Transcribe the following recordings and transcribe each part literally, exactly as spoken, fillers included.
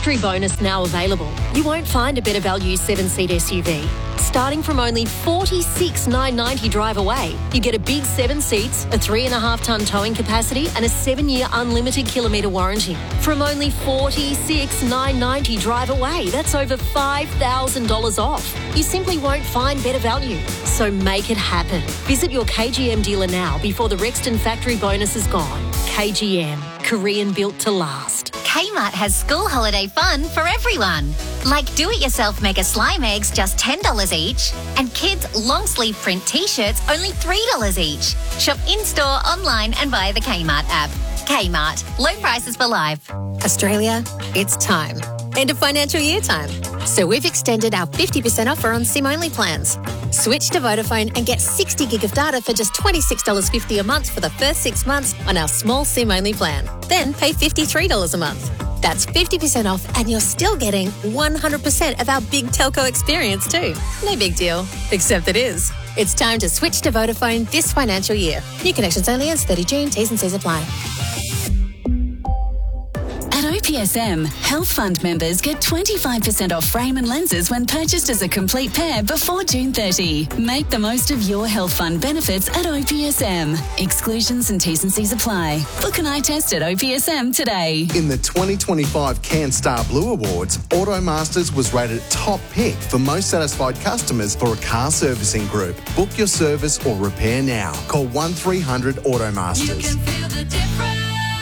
factory bonus now available. You won't find a better value seven-seat S U V. Starting from only forty-six thousand nine hundred ninety dollars drive away, you get a big seven seats, a three and a half tonne towing capacity and a seven-year unlimited kilometre warranty. From only forty-six thousand nine hundred ninety dollars drive away, that's over five thousand dollars off. You simply won't find better value. So make it happen. Visit your K G M dealer now before the Rexton factory bonus is gone. K G M, Korean built to last. Kmart has school holiday fun for everyone. Like do-it-yourself mega slime eggs, just ten dollars each. And kids' long-sleeve print T-shirts, only three dollars each. Shop in-store, online and via the Kmart app. Kmart, low prices for life. Australia, it's time. End of financial year time. So we've extended our fifty percent offer on SIM-only plans. Switch to Vodafone and get sixty gig of data for just twenty-six dollars fifty a month for the first six months on our small SIM-only plan. Then pay fifty-three dollars a month. That's fifty percent off and you're still getting one hundred percent of our big telco experience too. No big deal, except it is. It's time to switch to Vodafone this financial year. New connections only as thirty June, T's and C's apply. At O P S M, Health Fund members get twenty-five percent off frame and lenses when purchased as a complete pair before June thirtieth. Make the most of your Health Fund benefits at O P S M. Exclusions and T's and C's apply. Book an eye test at O P S M today. In the twenty twenty-five CanStar Blue Awards, Automasters was rated top pick for most satisfied customers for a car servicing group. Book your service or repair now. Call one three hundred Automasters. You can feel the difference.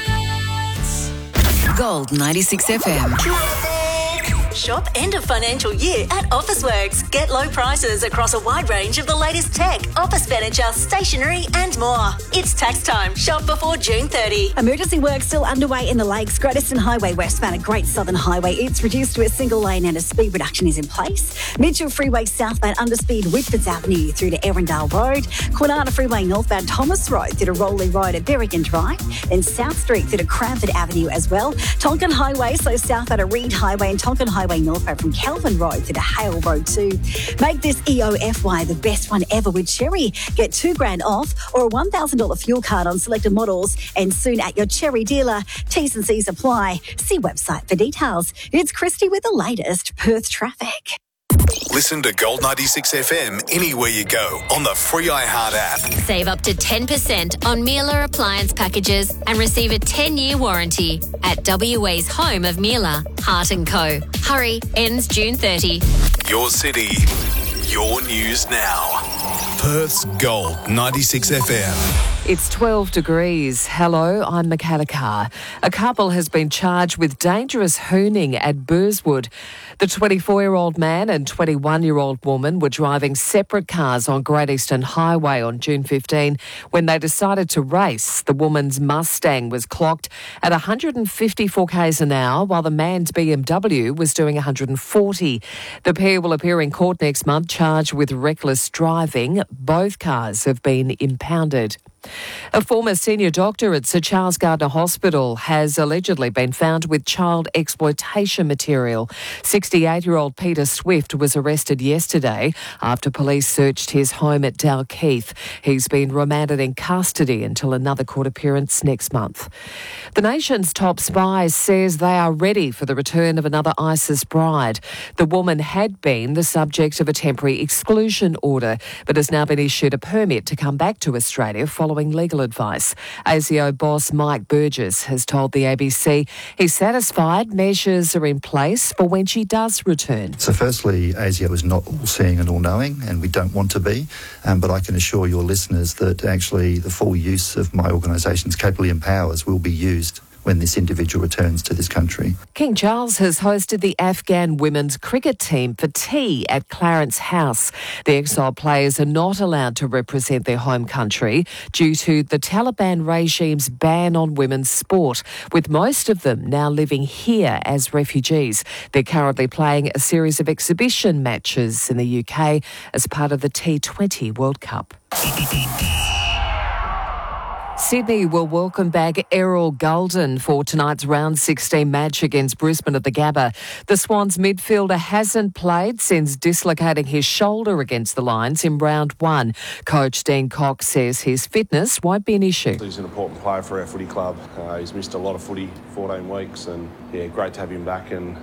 Gold ninety-six F M. Shop end of financial year at Officeworks. Get low prices across a wide range of the latest tech, office furniture, stationery and more. It's tax time. Shop before June thirtieth. Emergency work still underway in the Lakes. Great Eastern Highway westbound at Great Southern Highway. It's reduced to a single lane and a speed reduction is in place. Mitchell Freeway southbound underspeed Whitfords Avenue through to Erindale Road. Kwinana Freeway northbound Thomas Road through to Rowley Road at Berrigan Drive. Then South Street through to Cranford Avenue as well. Tonkin Highway, so southbound at Reed Highway and Tonkin Highway northbound from Kelvin Road through to Hale Road too. Make this E O F Y the best one ever with Cherry. Get two grand off or a one thousand dollars fuel card on selected models and soon at your Cherry dealer. T's and C's apply. See website for details. It's Christy with the latest Perth traffic. Listen to Gold ninety-six F M anywhere you go on the free iHeart app. Save up to ten percent on Miele appliance packages and receive a ten-year warranty at W A's home of Miele, Hart and Co. Hurry, ends June thirtieth. Your city, your news now. Perth's Gold ninety-six F M. It's twelve degrees. Hello, I'm Michaela Carr. A couple has been charged with dangerous hooning at Burswood. The twenty-four-year-old man and twenty-one-year-old woman were driving separate cars on Great Eastern Highway on June fifteenth when they decided to race. The woman's Mustang was clocked at one hundred fifty-four kays an hour while the man's B M W was doing one hundred forty. The pair will appear in court next month charged with reckless driving. Both cars have been impounded. A former senior doctor at Sir Charles Gardner Hospital has allegedly been found with child exploitation material. sixty-eight-year-old Peter Swift was arrested yesterday after police searched his home at Dalkeith. He's been remanded in custody until another court appearance next month. The nation's top spy says they are ready for the return of another ISIS bride. The woman had been the subject of a temporary exclusion order, but has now been issued a permit to come back to Australia following legal advice. A S I O boss Mike Burgess has told the A B C he's satisfied measures are in place for when she does return. So firstly, A S I O is not all-seeing and all-knowing, and we don't want to be, um, but I can assure your listeners that actually the full use of my organisation's capability and powers will be used when this individual returns to this country. King Charles has hosted the Afghan women's cricket team for tea at Clarence House. The exiled players are not allowed to represent their home country due to the Taliban regime's ban on women's sport, with most of them now living here as refugees. They're currently playing a series of exhibition matches in the U K as part of the T twenty World Cup. Sydney will welcome back Errol Gulden for tonight's round sixteen match against Brisbane at the Gabba. The Swans midfielder hasn't played since dislocating his shoulder against the Lions in round one. Coach Dean Cox says his fitness won't be an issue. He's an important player for our footy club. Uh, he's missed a lot of footy, fourteen weeks, and yeah, great to have him back and